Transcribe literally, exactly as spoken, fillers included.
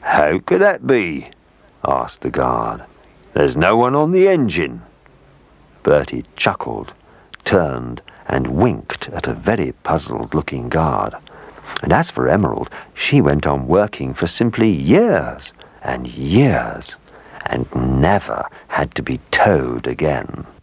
"How could that be?" asked the guard. "There's no one on the engine." Bertie chuckled, turned, and winked at a very puzzled-looking guard. And as for Emerald, she went on working for simply years and years, and never had to be towed again.